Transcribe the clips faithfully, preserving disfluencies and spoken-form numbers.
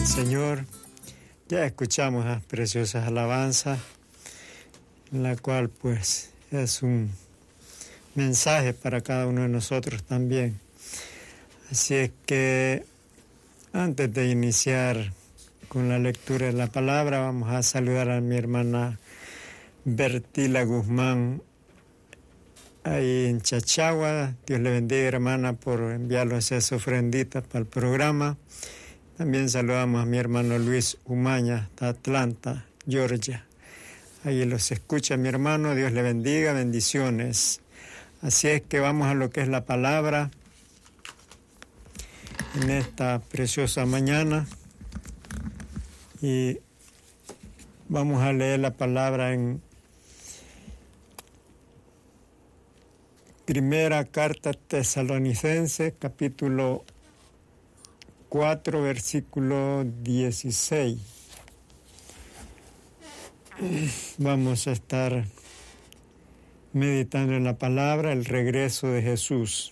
Señor. Ya escuchamos las preciosas alabanzas, en la cual pues es un mensaje para cada uno de nosotros también. Así es que antes de iniciar con la lectura de la palabra, vamos a saludar a mi hermana Bertila Guzmán, ahí en Chachagua. Dios le bendiga, hermana, por enviarnos esas ofrenditas para el programa. También saludamos a mi hermano Luis Umaña, hasta Atlanta, Georgia. Ahí los escucha mi hermano, Dios le bendiga, bendiciones. Así es que vamos a lo que es la palabra en esta preciosa mañana. Y vamos a leer la palabra en Primera Carta Tesalonicenses, capítulo cuatro, versículo dieciséis. Vamos a estar meditando en la palabra, el regreso de Jesús.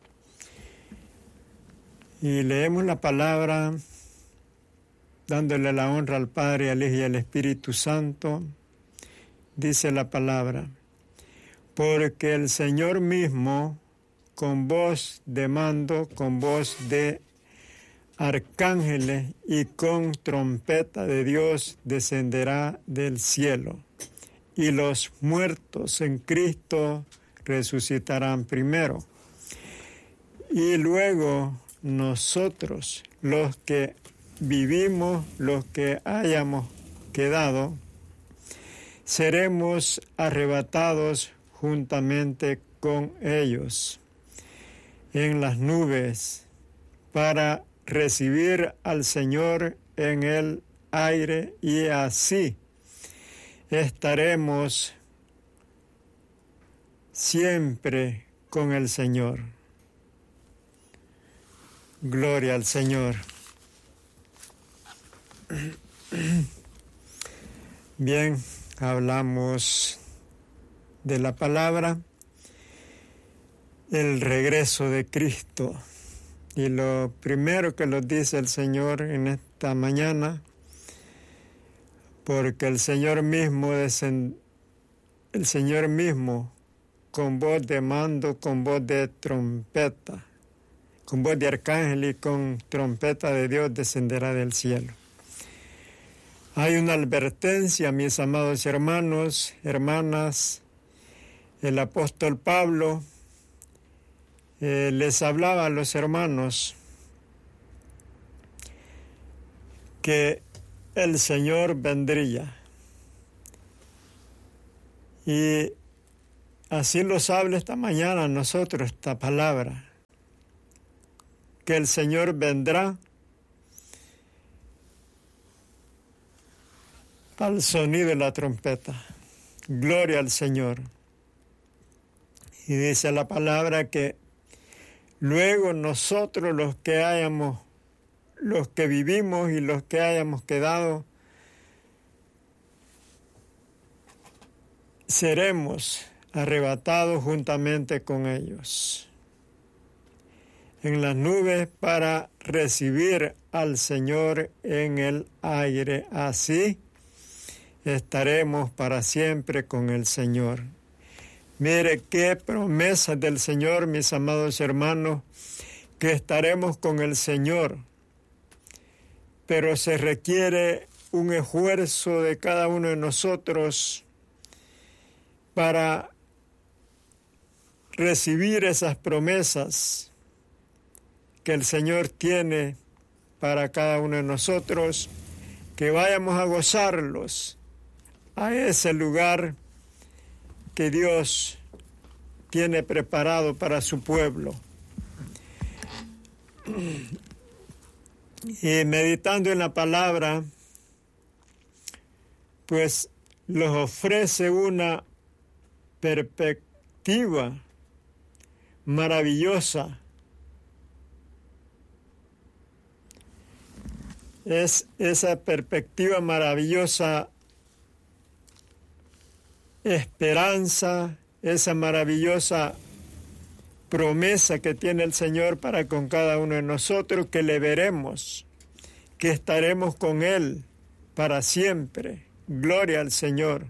Y leemos la palabra dándole la honra al Padre, al Hijo y al Espíritu Santo. Dice la palabra: porque el Señor mismo, con voz de mando, con voz de arcángeles y con trompeta de Dios, descenderá del cielo, y los muertos en Cristo resucitarán primero. Y luego nosotros, los que vivimos, los que hayamos quedado, seremos arrebatados juntamente con ellos en las nubes para recibir al Señor en el aire, y así estaremos siempre con el Señor. Gloria al Señor. Bien, hablamos de la palabra, el regreso de Cristo. Y lo primero que nos dice el Señor en esta mañana, porque el Señor mismo, descend... el Señor mismo, con voz de mando, con voz de trompeta, con voz de arcángel y con trompeta de Dios, descenderá del cielo. Hay una advertencia, mis amados hermanos, hermanas. El apóstol Pablo Eh, les hablaba a los hermanos que el Señor vendría. Y así nos habla esta mañana a nosotros esta palabra, que el Señor vendrá al sonido de la trompeta. Gloria al Señor. Y dice la palabra que luego nosotros, los que hayamos, los que vivimos y los que hayamos quedado, seremos arrebatados juntamente con ellos en las nubes para recibir al Señor en el aire. Así estaremos para siempre con el Señor. Mire qué promesa del Señor, mis amados hermanos, que estaremos con el Señor. Pero se requiere un esfuerzo de cada uno de nosotros para recibir esas promesas que el Señor tiene para cada uno de nosotros, que vayamos a gozarlos a ese lugar que Dios tiene preparado para su pueblo. Y meditando en la palabra, pues los ofrece una perspectiva maravillosa. Es esa perspectiva maravillosa, esperanza, esa maravillosa promesa que tiene el Señor para con cada uno de nosotros, que le veremos, que estaremos con Él para siempre. Gloria al Señor.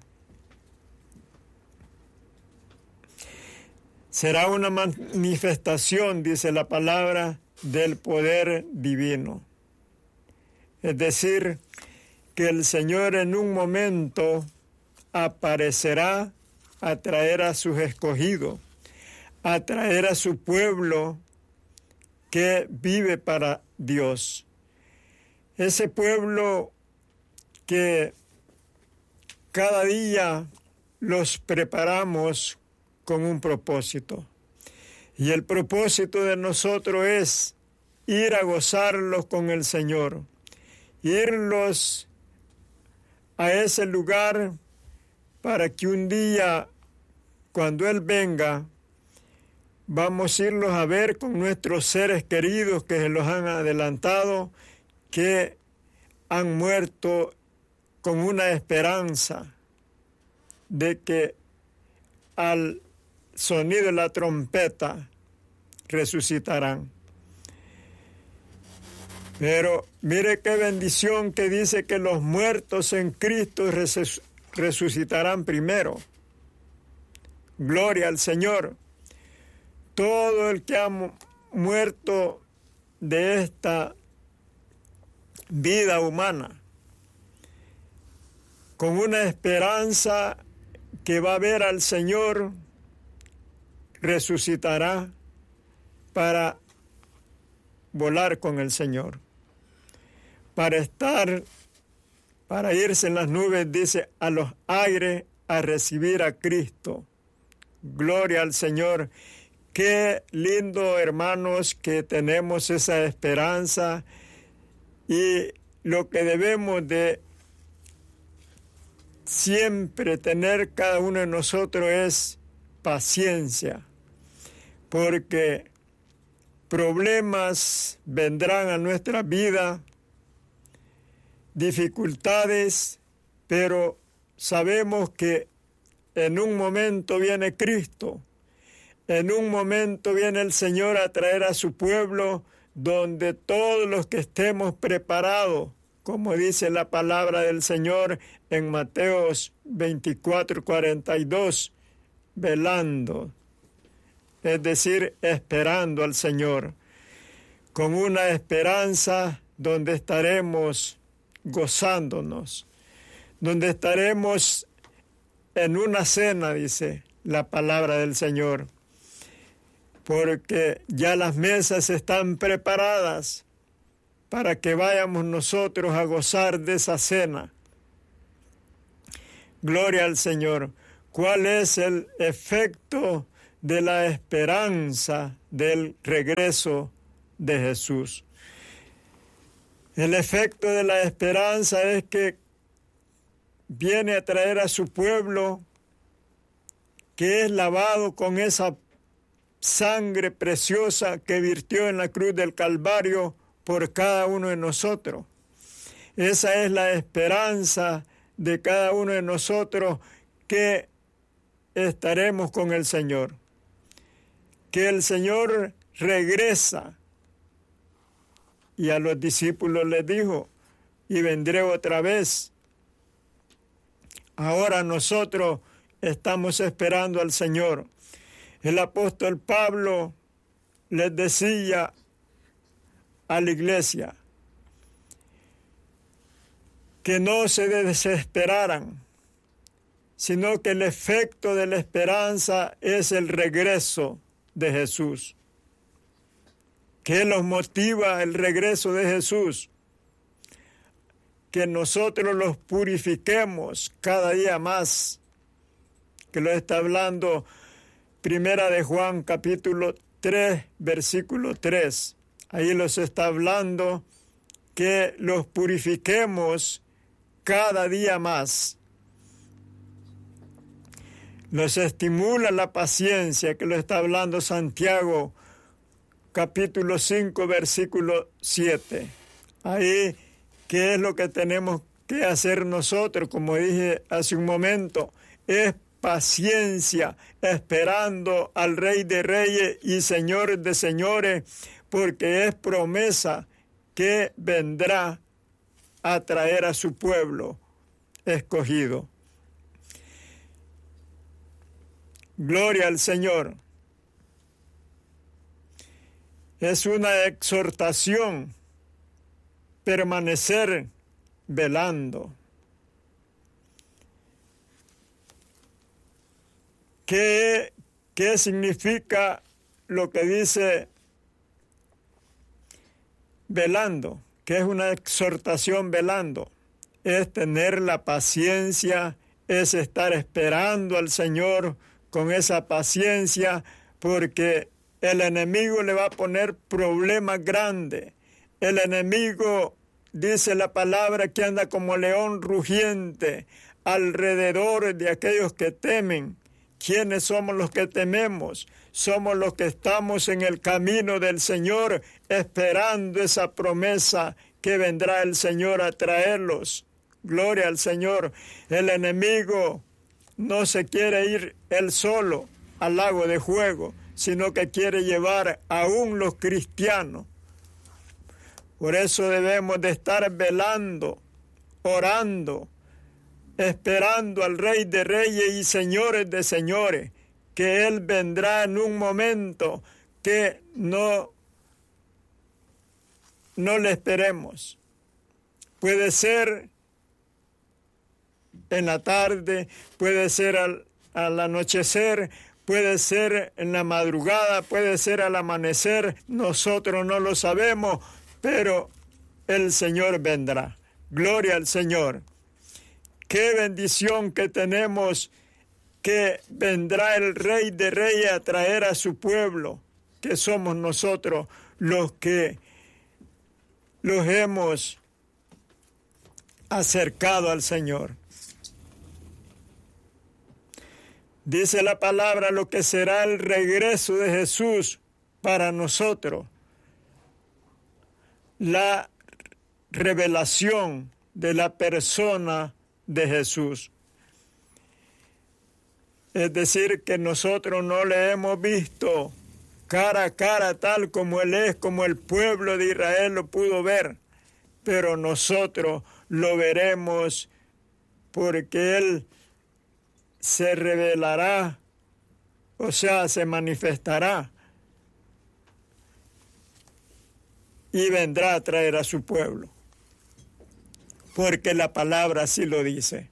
Será una manifestación, dice la palabra, del poder divino. Es decir, que el Señor en un momento aparecerá a traer a sus escogidos, a traer a su pueblo que vive para Dios. Ese pueblo que cada día los preparamos con un propósito. Y el propósito de nosotros es ir a gozarlos con el Señor, irlos a ese lugar para que un día, cuando Él venga, vamos a irlos a ver con nuestros seres queridos que se los han adelantado, que han muerto con una esperanza de que al sonido de la trompeta resucitarán. Pero mire qué bendición que dice que los muertos en Cristo resuc- resucitarán primero. Gloria al Señor. Todo el que ha mu- muerto de esta vida humana, con una esperanza que va a ver al Señor, resucitará para volar con el Señor, para estar, para irse en las nubes, dice, a los aires a recibir a Cristo. Gloria al Señor. Qué lindo, hermanos, que tenemos esa esperanza, y lo que debemos de siempre tener cada uno de nosotros es paciencia, porque problemas vendrán a nuestra vida, dificultades, pero sabemos que en un momento viene Cristo, en un momento viene el Señor a traer a su pueblo, donde todos los que estemos preparados, como dice la palabra del Señor en Mateo veinticuatro, cuarenta y dos, velando, es decir, esperando al Señor, con una esperanza donde estaremos gozándonos, donde estaremos en una cena, dice la palabra del Señor, porque ya las mesas están preparadas para que vayamos nosotros a gozar de esa cena. Gloria al Señor. ¿Cuál es el efecto de la esperanza del regreso de Jesús? El efecto de la esperanza es que viene a traer a su pueblo, que es lavado con esa sangre preciosa que virtió en la cruz del Calvario por cada uno de nosotros. Esa es la esperanza de cada uno de nosotros, que estaremos con el Señor, que el Señor regresa. Y a los discípulos les dijo, y vendré otra vez. Ahora nosotros estamos esperando al Señor. El apóstol Pablo les decía a la iglesia que no se desesperaran, sino que el efecto de la esperanza es el regreso de Jesús. ¿Qué los motiva el regreso de Jesús? Que nosotros los purifiquemos cada día más, que lo está hablando Primera de Juan, capítulo tres, versículo tres. Ahí los está hablando que los purifiquemos cada día más. Los estimula la paciencia, que lo está hablando Santiago, capítulo cinco, versículo siete. Ahí, ¿qué es lo que tenemos que hacer nosotros? Como dije hace un momento, es paciencia, esperando al Rey de Reyes y Señor de Señores, porque es promesa que vendrá a traer a su pueblo escogido. Gloria al Señor. Es una exhortación permanecer velando. ¿Qué, qué significa lo que dice velando? ¿Qué es una exhortación velando? Es tener la paciencia, es estar esperando al Señor con esa paciencia, porque el enemigo le va a poner problemas grandes. El enemigo, dice la palabra, que anda como león rugiente alrededor de aquellos que temen. ¿Quiénes somos los que tememos? Somos los que estamos en el camino del Señor, esperando esa promesa que vendrá el Señor a traerlos. Gloria al Señor. El enemigo no se quiere ir él solo al lago de fuego, sino que quiere llevar aún los cristianos. Por eso debemos de estar velando, orando, esperando al Rey de Reyes y Señores de Señores, que Él vendrá en un momento que no, no le esperemos. Puede ser en la tarde, puede ser al, al anochecer, puede ser en la madrugada, puede ser al amanecer, nosotros no lo sabemos, pero el Señor vendrá. Gloria al Señor. Qué bendición que tenemos, que vendrá el Rey de Reyes a traer a su pueblo, que somos nosotros los que los hemos acercado al Señor. Dice la palabra lo que será el regreso de Jesús para nosotros. La revelación de la persona de Jesús. Es decir, que nosotros no le hemos visto cara a cara tal como Él es, como el pueblo de Israel lo pudo ver, pero nosotros lo veremos porque Él se revelará, o sea, se manifestará y vendrá a traer a su pueblo, porque la palabra así lo dice.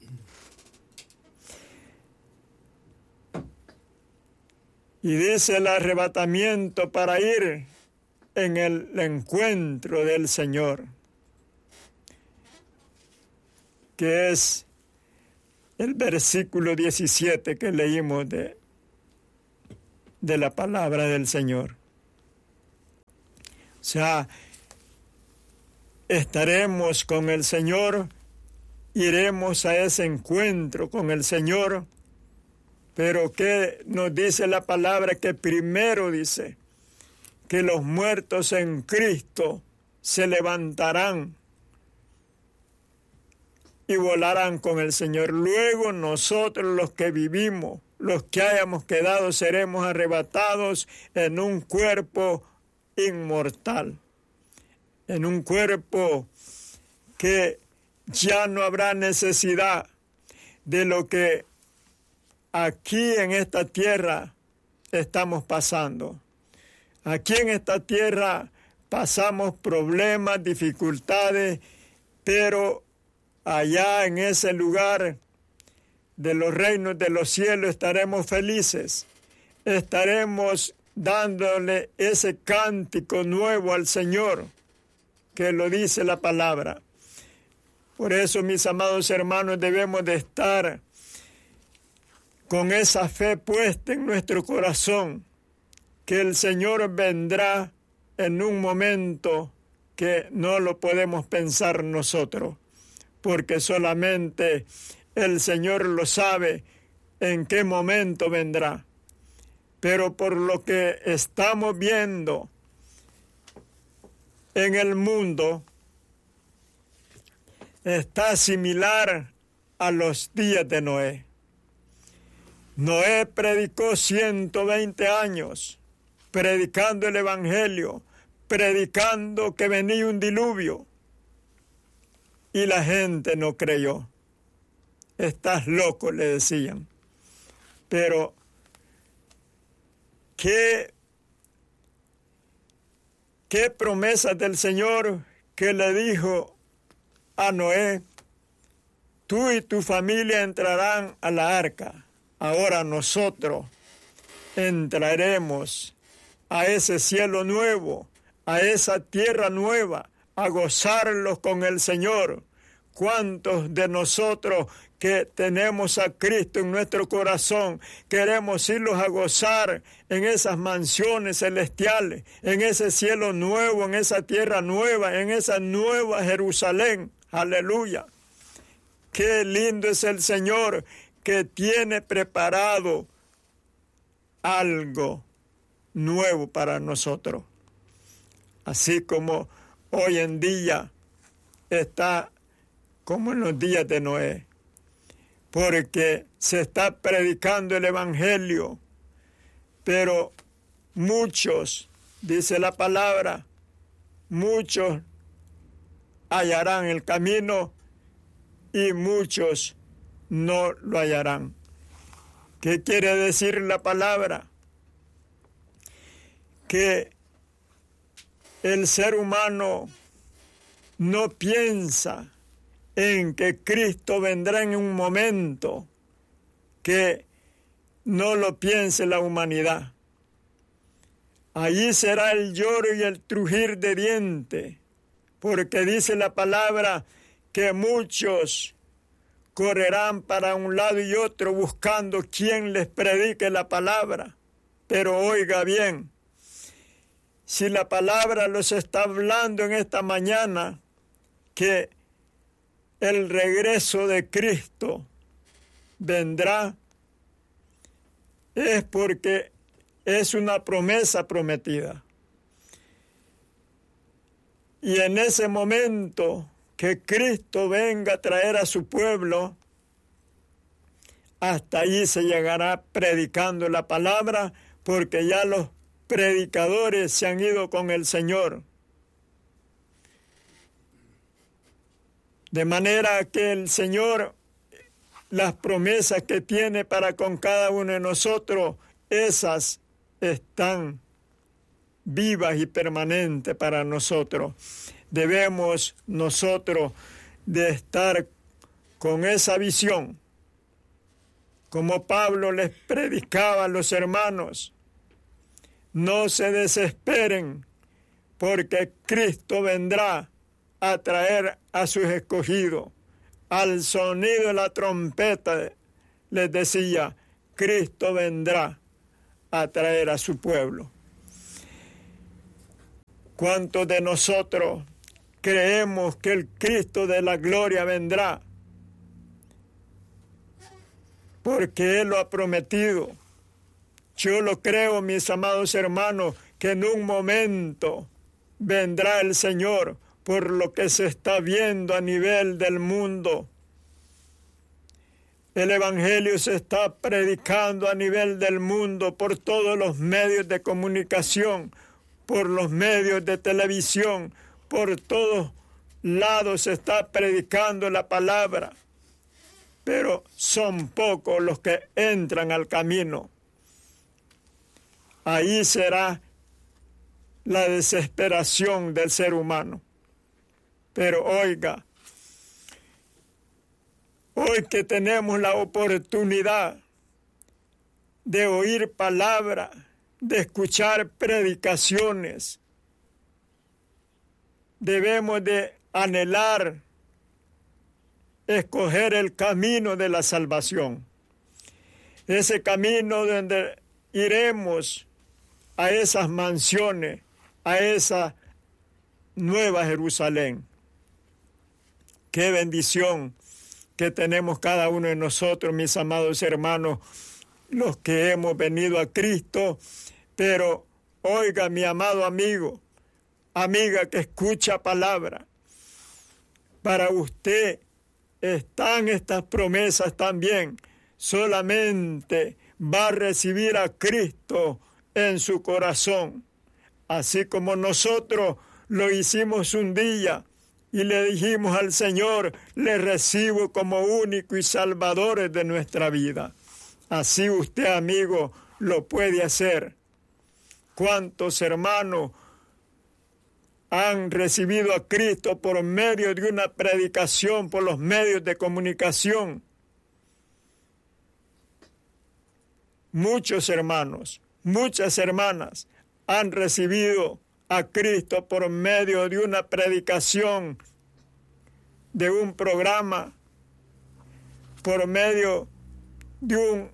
Y dice el arrebatamiento para ir en el encuentro del Señor, que es el versículo diecisiete que leímos de, de la palabra del Señor. O sea, estaremos con el Señor, iremos a ese encuentro con el Señor, pero ¿qué nos dice la palabra? Que primero dice que los muertos en Cristo se levantarán y volarán con el Señor. Luego nosotros los que vivimos, los que hayamos quedado, seremos arrebatados en un cuerpo inmortal, en un cuerpo que ya no habrá necesidad de lo que aquí en esta tierra estamos pasando. Aquí en esta tierra pasamos problemas, dificultades, pero allá en ese lugar de los reinos de los cielos estaremos felices, estaremos dándole ese cántico nuevo al Señor, que lo dice la palabra. Por eso, mis amados hermanos, debemos de estar con esa fe puesta en nuestro corazón, que el Señor vendrá en un momento que no lo podemos pensar nosotros, porque solamente el Señor lo sabe en qué momento vendrá. Pero por lo que estamos viendo en el mundo, está similar a los días de Noé. Noé predicó ciento veinte años, predicando el Evangelio, predicando que venía un diluvio. y la gente no creyó. Estás loco, le decían. Pero, ¿qué, qué promesas del Señor que le dijo a Noé? Tú y tu familia entrarán a la arca. Ahora nosotros entraremos a ese cielo nuevo, a esa tierra nueva, a gozarlos con el Señor. ¿Cuántos de nosotros que tenemos a Cristo en nuestro corazón queremos irlos a gozar en esas mansiones celestiales, en ese cielo nuevo, en esa tierra nueva, en esa nueva Jerusalén? Aleluya. Qué lindo es el Señor que tiene preparado algo nuevo para nosotros. Así como hoy en día está como en los días de Noé, porque se está predicando el Evangelio, pero muchos, dice la palabra, muchos hallarán el camino y muchos no lo hallarán. ¿Qué quiere decir la palabra? Que el ser humano no piensa en que Cristo vendrá en un momento que no lo piense la humanidad. Allí será el lloro y el crujir de dientes, porque dice la palabra que muchos correrán para un lado y otro buscando quien les predique la palabra. Pero oiga bien, si la palabra los está hablando en esta mañana, que el regreso de Cristo vendrá, es porque es una promesa prometida. Y en ese momento que Cristo venga a traer a su pueblo, hasta allí se llegará predicando la palabra, porque ya los predicadores se han ido con el Señor. De manera que el Señor, las promesas que tiene para con cada uno de nosotros, esas están vivas y permanentes para nosotros. Debemos nosotros de estar con esa visión, como Pablo les predicaba a los hermanos. No se desesperen, porque Cristo vendrá a traer a sus escogidos. Al sonido de la trompeta les decía, Cristo vendrá a traer a su pueblo. ¿Cuántos de nosotros creemos que el Cristo de la gloria vendrá? Porque Él lo ha prometido. Yo lo creo, mis amados hermanos, que en un momento vendrá el Señor, por lo que se está viendo a nivel del mundo. El Evangelio se está predicando a nivel del mundo por todos los medios de comunicación, por los medios de televisión, por todos lados se está predicando la palabra. Pero son pocos los que entran al camino. Ahí será la desesperación del ser humano. Pero oiga, hoy que tenemos la oportunidad de oír palabra, de escuchar predicaciones, debemos de anhelar, escoger el camino de la salvación. Ese camino donde iremos a esas mansiones, a esa nueva Jerusalén. Qué bendición que tenemos cada uno de nosotros, mis amados hermanos, los que hemos venido a Cristo. Pero oiga, mi amado amigo, amiga que escucha palabra, para usted están estas promesas también. Solamente va a recibir a Cristo en su corazón, así como nosotros lo hicimos un día y le dijimos al Señor, le recibo como único y salvador de nuestra vida. Así usted, amigo, lo puede hacer. ¿Cuántos hermanos han recibido a Cristo por medio de una predicación, por los medios de comunicación? Muchos hermanos, muchas hermanas han recibido a Cristo por medio de una predicación, de un programa, por medio de un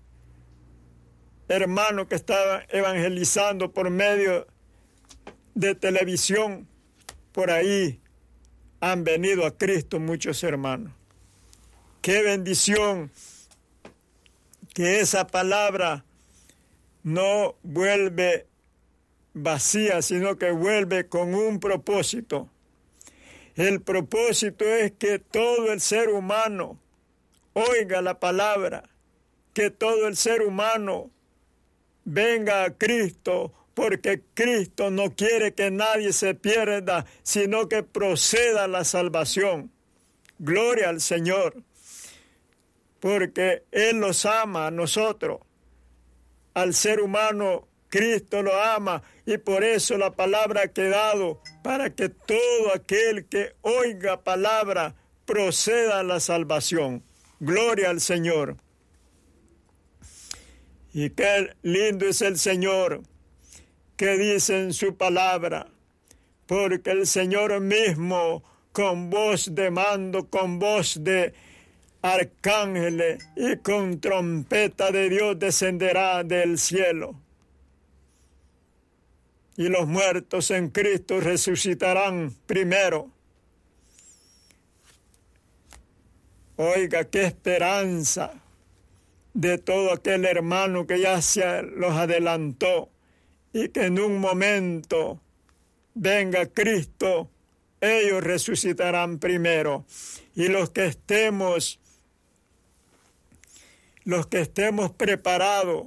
hermano que estaba evangelizando por medio de televisión. Por ahí han venido a Cristo muchos hermanos. ¡Qué bendición! Que esa palabra no vuelve vacía, sino que vuelve con un propósito. El propósito es que todo el ser humano oiga la palabra, que todo el ser humano venga a Cristo, porque Cristo no quiere que nadie se pierda, sino que proceda la salvación. Gloria al Señor, porque Él los ama a nosotros. Al ser humano, Cristo lo ama, y por eso la palabra ha quedado para que todo aquel que oiga palabra proceda a la salvación. Gloria al Señor. Y qué lindo es el Señor que dice en su palabra, porque el Señor mismo con voz de mando, con voz de arcángeles y con trompeta de Dios descenderá del cielo. Y los muertos en Cristo resucitarán primero. Oiga, qué esperanza de todo aquel hermano que ya se los adelantó y que en un momento venga Cristo, ellos resucitarán primero. Y los que estemos, los que estemos preparados,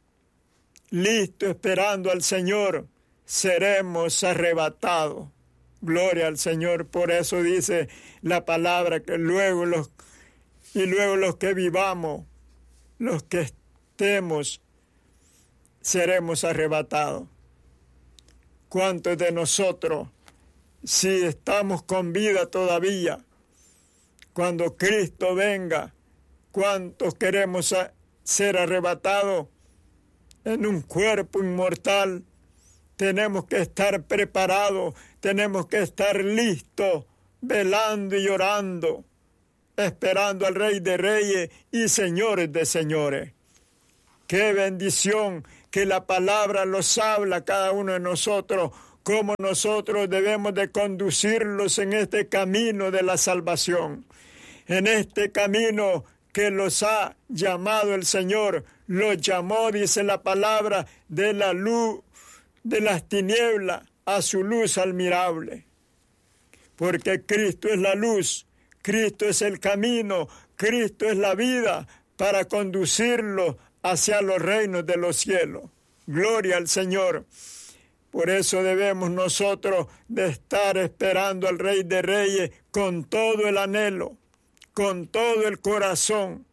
listos, esperando al Señor, seremos arrebatados. Gloria al Señor. Por eso dice la palabra que luego los, y luego los que vivamos, los que estemos, seremos arrebatados. ¿Cuántos de nosotros, si estamos con vida todavía, cuando Cristo venga, cuántos queremos ser arrebatados en un cuerpo inmortal? Tenemos que estar preparados, tenemos que estar listos, velando y orando, esperando al Rey de Reyes y Señores de Señores. ¡Qué bendición! Que la palabra los habla a cada uno de nosotros, cómo nosotros debemos de conducirlos en este camino de la salvación, en este camino que los ha llamado el Señor. Los llamó, dice la palabra, de la luz, de las tinieblas a su luz admirable. Porque Cristo es la luz, Cristo es el camino, Cristo es la vida para conducirlos hacia los reinos de los cielos. Gloria al Señor. Por eso debemos nosotros de estar esperando al Rey de Reyes con todo el anhelo, con todo el corazón.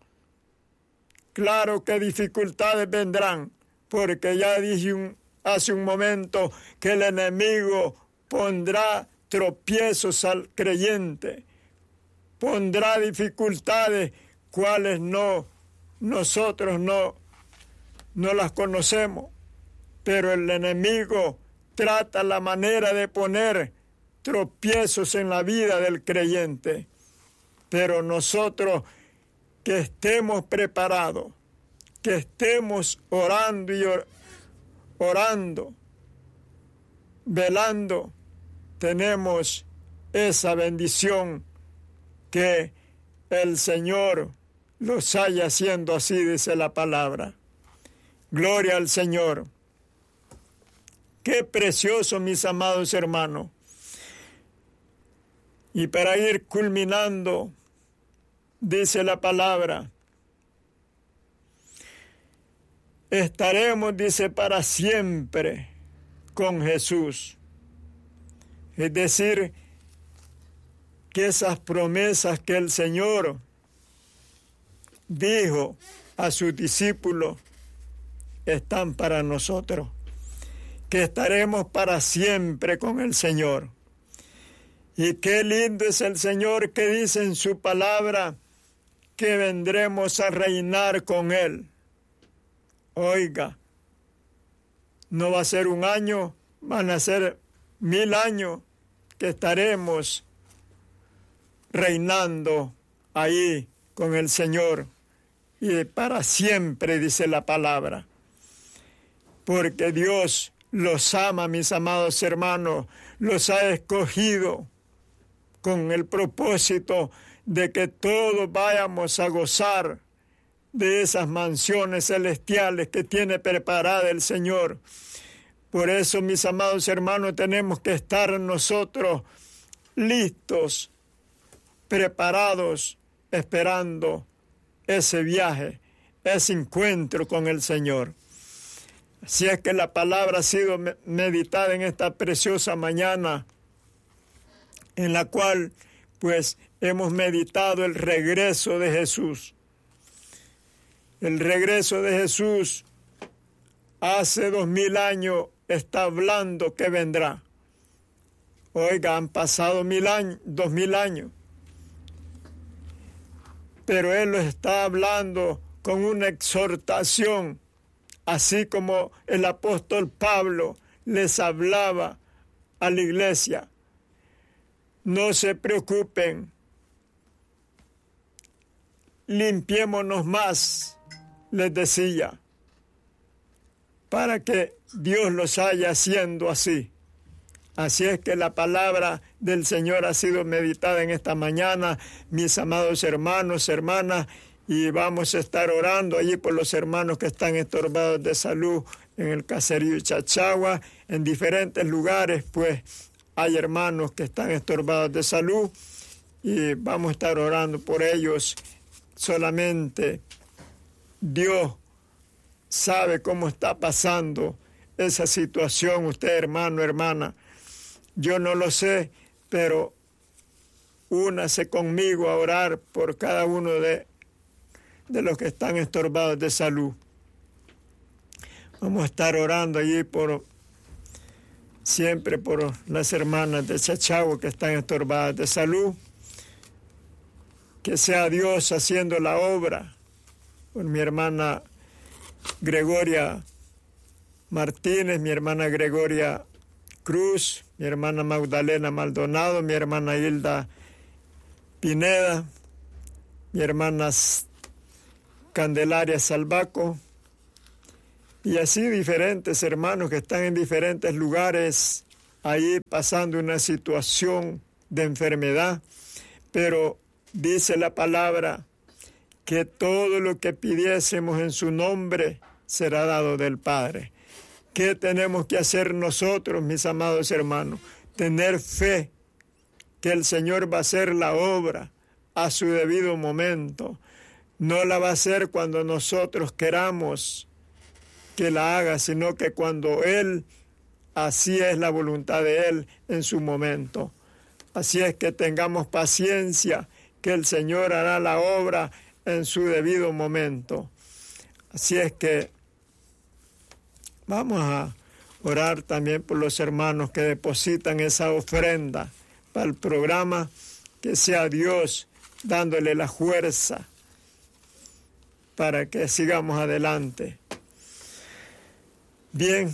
Claro que dificultades vendrán, porque ya dije un, hace un momento que el enemigo pondrá tropiezos al creyente, pondrá dificultades cuales no, nosotros no, no las conocemos, pero el enemigo trata la manera de poner tropiezos en la vida del creyente. Pero nosotros que estemos preparados, que estemos orando y or- orando, velando, tenemos esa bendición que el Señor los haya haciendo así, dice la palabra. Gloria al Señor. Qué precioso, mis amados hermanos. Y para ir culminando, dice la palabra, estaremos, dice, para siempre con Jesús. Es decir, que esas promesas que el Señor dijo a sus discípulos están para nosotros, que estaremos para siempre con el Señor. Y qué lindo es el Señor que dice en su palabra que vendremos a reinar con Él. Oiga, no va a ser un año, van a ser mil años que estaremos reinando ahí con el Señor. Y para siempre, dice la palabra. Porque Dios los ama, mis amados hermanos, los ha escogido con el propósito de que todos vayamos a gozar de esas mansiones celestiales que tiene preparada el Señor. Por eso, mis amados hermanos, tenemos que estar nosotros listos, preparados, esperando ese viaje, ese encuentro con el Señor. Así es que la palabra ha sido meditada en esta preciosa mañana, en la cual pues hemos meditado el regreso de Jesús. El regreso de Jesús hace dos mil años está hablando que vendrá. Oiga, han pasado mil años, dos mil años. Pero Él lo está hablando con una exhortación, así como el apóstol Pablo les hablaba a la iglesia. No se preocupen, limpiémonos más, les decía, para que Dios los haya haciendo así. Así es que la palabra del Señor ha sido meditada en esta mañana, mis amados hermanos, hermanas, y vamos a estar orando allí por los hermanos que están estorbados de salud en el caserío Chachagua, en diferentes lugares, pues hay hermanos que están estorbados de salud y vamos a estar orando por ellos. Solamente Dios sabe cómo está pasando esa situación, usted hermano, hermana. Yo no lo sé, pero únase conmigo a orar por cada uno de, de los que están estorbados de salud. Vamos a estar orando allí por siempre por las hermanas de Chachagua que están estorbadas de salud. Que sea Dios haciendo la obra. Por mi hermana Gregoria Martínez, mi hermana Gregoria Cruz, mi hermana Magdalena Maldonado, mi hermana Hilda Pineda, mi hermana Candelaria Salvaco, y así diferentes hermanos que están en diferentes lugares ahí pasando una situación de enfermedad, pero dice la palabra que todo lo que pidiésemos en su nombre será dado del Padre. ¿Qué tenemos que hacer nosotros, mis amados hermanos? Tener fe que el Señor va a hacer la obra a su debido momento. No la va a hacer cuando nosotros queramos que la haga, sino que cuando Él, así es la voluntad de Él en su momento. Así es que tengamos paciencia, que el Señor hará la obra en su debido momento. Así es que vamos a orar también por los hermanos que depositan esa ofrenda para el programa, que sea Dios dándole la fuerza para que sigamos adelante. Bien,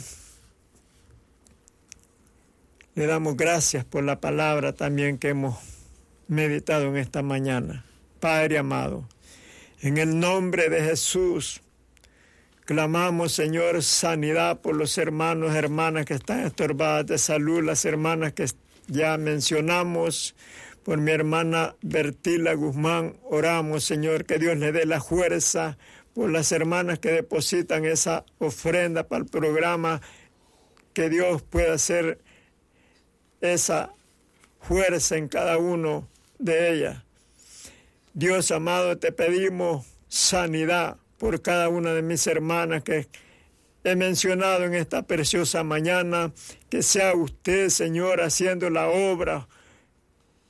le damos gracias por la palabra también que hemos meditado en esta mañana. Padre amado, en el nombre de Jesús, clamamos, Señor, sanidad por los hermanos, hermanas que están estorbadas de salud, las hermanas que ya mencionamos, por mi hermana Bertila Guzmán, oramos, Señor, que Dios le dé la fuerza, por las hermanas que depositan esa ofrenda para el programa, que Dios pueda hacer esa fuerza en cada uno de ellas. Dios amado, te pedimos sanidad por cada una de mis hermanas que he mencionado en esta preciosa mañana, que sea usted, Señor, haciendo la obra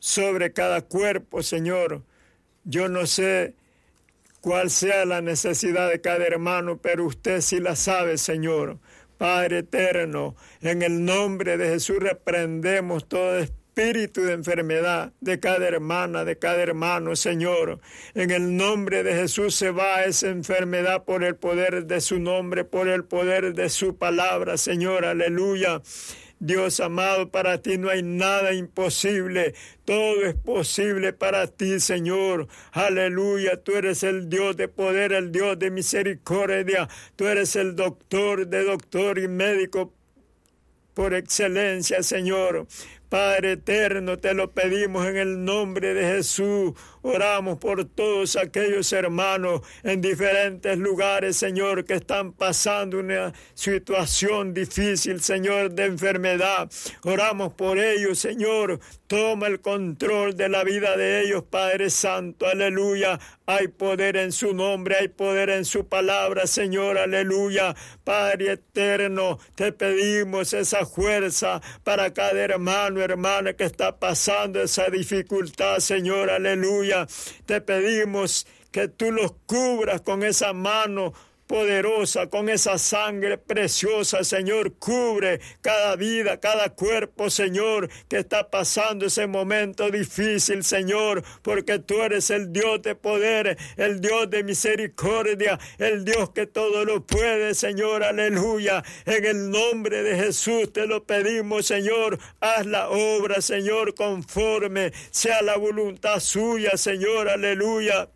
sobre cada cuerpo, Señor. Yo no sé cuál sea la necesidad de cada hermano, pero usted sí la sabe, Señor. Padre eterno, en el nombre de Jesús reprendemos todo espíritu de enfermedad de cada hermana, de cada hermano, Señor. En el nombre de Jesús se va esa enfermedad por el poder de su nombre, por el poder de su palabra, Señor. Aleluya. Dios amado, para ti no hay nada imposible. Todo es posible para ti, Señor. Aleluya. Tú eres el Dios de poder, el Dios de misericordia. Tú eres el doctor de doctor y médico por excelencia, Señor. Padre eterno, te lo pedimos en el nombre de Jesús. Oramos por todos aquellos hermanos en diferentes lugares, Señor, que están pasando una situación difícil, Señor, de enfermedad. Oramos por ellos, Señor. Toma el control de la vida de ellos, Padre Santo. Aleluya. Hay poder en su nombre, hay poder en su palabra, Señor. Aleluya. Padre eterno, te pedimos esa fuerza para cada hermano, hermana que está pasando esa dificultad, Señor. Aleluya. Te pedimos que tú los cubras con esa mano poderosa, con esa sangre preciosa, Señor. Cubre cada vida, cada cuerpo, Señor, que está pasando ese momento difícil, Señor, porque tú eres el Dios de poder, el Dios de misericordia, el Dios que todo lo puede, Señor. Aleluya. En el nombre de Jesús te lo pedimos, Señor. Haz la obra, Señor, conforme sea la voluntad suya, Señor. Aleluya.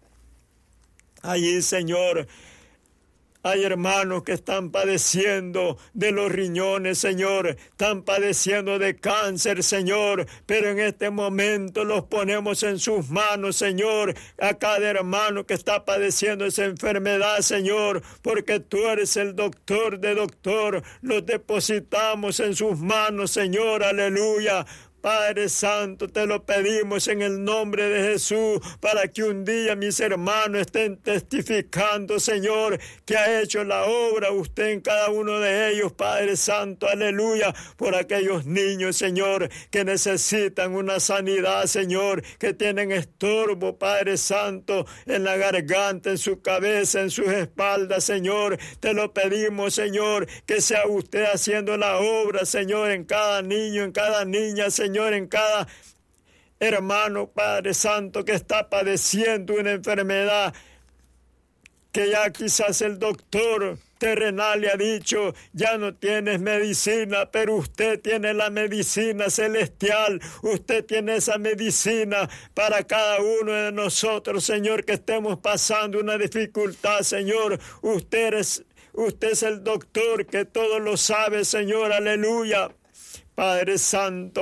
Allí, Señor, hay hermanos que están padeciendo de los riñones, Señor. Están padeciendo de cáncer, Señor. Pero en este momento los ponemos en sus manos, Señor. A cada hermano que está padeciendo esa enfermedad, Señor. Porque tú eres el doctor de doctor. Los depositamos en sus manos, Señor. Aleluya. Padre Santo, te lo pedimos en el nombre de Jesús, para que un día mis hermanos estén testificando, Señor, que ha hecho la obra usted en cada uno de ellos, Padre Santo. Aleluya. Por aquellos niños, Señor, que necesitan una sanidad, Señor, que tienen estorbo, Padre Santo, en la garganta, en su cabeza, en sus espaldas, Señor. Te lo pedimos, Señor, que sea usted haciendo la obra, Señor, en cada niño, en cada niña, Señor. Señor, en cada hermano, Padre Santo, que está padeciendo una enfermedad que ya quizás el doctor terrenal le ha dicho, ya no tienes medicina, pero usted tiene la medicina celestial. Usted tiene esa medicina para cada uno de nosotros, Señor, que estemos pasando una dificultad, Señor. Usted es, usted es el doctor que todo lo sabe, Señor. Aleluya. Padre Santo,